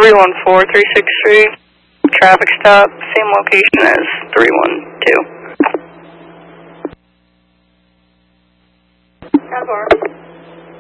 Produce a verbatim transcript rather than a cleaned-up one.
three one four, three six three. Traffic stop, same location as three one two. How far?